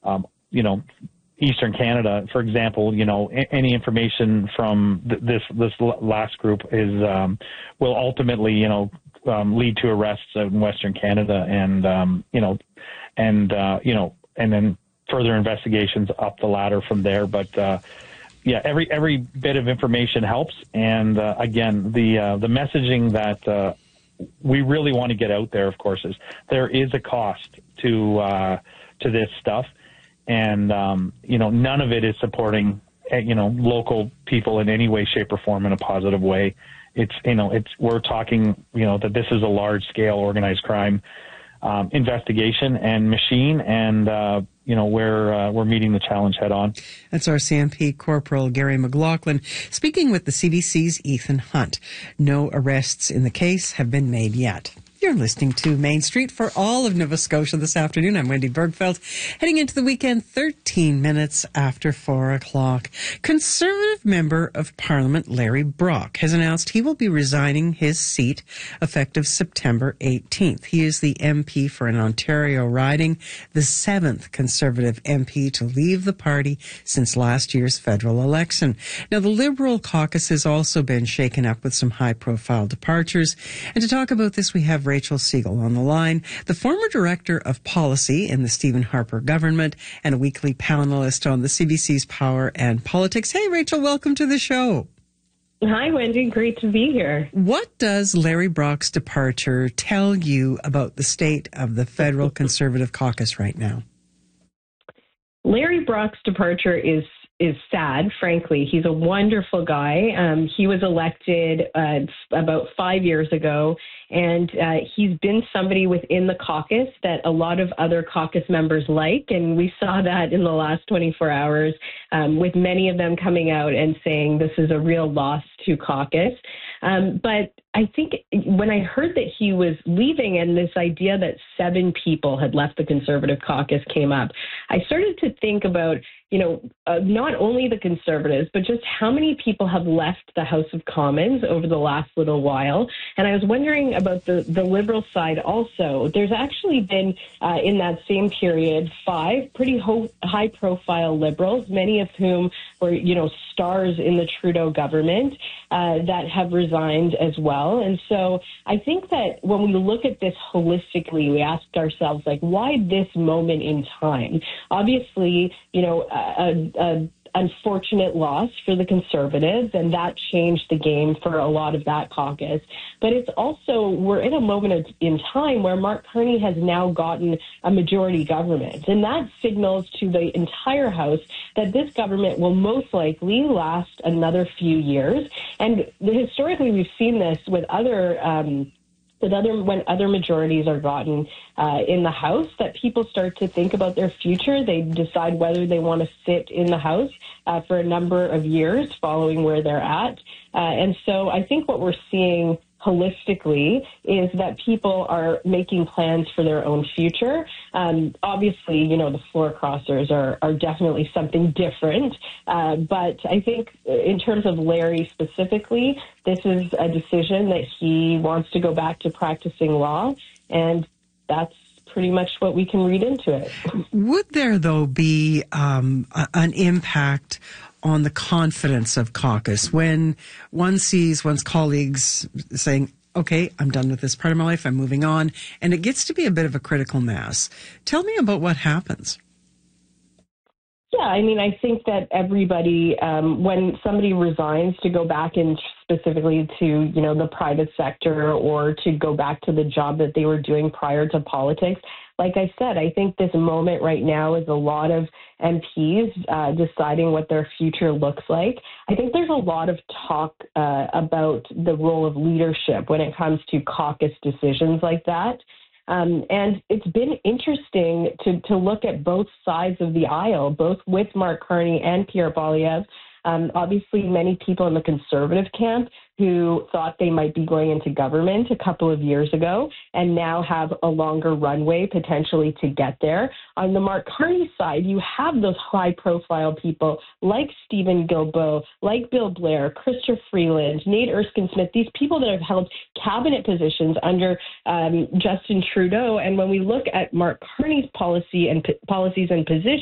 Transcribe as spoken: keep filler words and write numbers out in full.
um, you know, Eastern Canada, for example, you know, any information from th- this this last group is um, will ultimately, you know, um, lead to arrests out in Western Canada, and um, you know, and uh, you know, and then further investigations up the ladder from there. But uh, yeah, every every bit of information helps, and uh, again, the uh, the messaging that uh, we really want to get out there, of course, is there is a cost to uh, to this stuff. And, um, you know, none of it is supporting, you know, local people in any way, shape, or form in a positive way. It's, you know, it's, we're talking, you know, that this is a large scale organized crime um, investigation and machine. And, uh, you know, we're, uh, we're meeting the challenge head on. That's our C M P Corporal Gary McLaughlin speaking with the C B C's Ethan Hunt. No arrests in the case have been made yet. You're listening to Main Street for all of Nova Scotia this afternoon. I'm Wendy Bergfeld, heading into the weekend thirteen minutes after four o'clock. Conservative Member of Parliament Larry Brock has announced he will be resigning his seat effective September eighteenth. He is the M P for an Ontario riding, the seventh Conservative M P to leave the party since last year's federal election. Now, the Liberal caucus has also been shaken up with some high-profile departures. And to talk about this, we have Rachel Siegel on the line, the former Director of Policy in the Stephen Harper government and a weekly panelist on the C B C's Power and Politics. Hey, Rachel, welcome to the show. Hi, Wendy. Great to be here. What does Larry Brock's departure tell you about the state of the federal Conservative caucus right now? Larry Brock's departure is is sad, frankly. He's a wonderful guy. Um, he was elected uh, about five years ago, and uh, he's been somebody within the caucus that a lot of other caucus members like, and we saw that in the last twenty-four hours um, with many of them coming out and saying this is a real loss to caucus. Um, but I think when I heard that he was leaving and this idea that seven people had left the Conservative caucus came up, I started to think about, you know, uh, not only the Conservatives, but just how many people have left the House of Commons over the last little while. And I was wondering about the, the Liberal side also. There's actually been, uh, in that same period, five pretty ho- high-profile Liberals, many of whom were, you know, stars in the Trudeau government, uh, that have resigned as well. And so I think that when we look at this holistically, we ask ourselves, like, why this moment in time? Obviously, you know, a, a unfortunate loss for the Conservatives, and that changed the game for a lot of that caucus. But it's also, we're in a moment of, in time where Mark Carney has now gotten a majority government, and that signals to the entire House that this government will most likely last another few years. And historically, we've seen this with other um, With other, when other majorities are gotten uh, in the House, that people start to think about their future. They decide whether they want to sit in the House uh, for a number of years following where they're at. Uh, and so I think what we're seeing holistically is that people are making plans for their own future. Um, obviously, you know, the floor crossers are, are definitely something different. Uh, but I think in terms of Larry specifically, this is a decision that he wants to go back to practicing law, and that's pretty much what we can read into it. Would there, though, be um, a, an impact on the confidence of caucus when one sees one's colleagues saying, okay, I'm done with this part of my life, I'm moving on, and it gets to be a bit of a critical mass? Tell me about what happens. Yeah, I mean, I think that everybody, um, when somebody resigns to go back in specifically to, you know, the private sector or to go back to the job that they were doing prior to politics, like I said, I think this moment right now is a lot of M Ps uh, deciding what their future looks like. I think there's a lot of talk uh, about the role of leadership when it comes to caucus decisions like that. Um, and it's been interesting to, to look at both sides of the aisle, both with Mark Carney and Pierre Poilievre. Um, obviously, many people in the Conservative camp who thought they might be going into government a couple of years ago and now have a longer runway potentially to get there. On the Mark Carney side, you have those high-profile people like Stephen Guilbeault, like Bill Blair, Chrystia Freeland, Nate Erskine-Smith, these people that have held cabinet positions under um, Justin Trudeau. And when we look at Mark Carney's policy and p- policies and positions,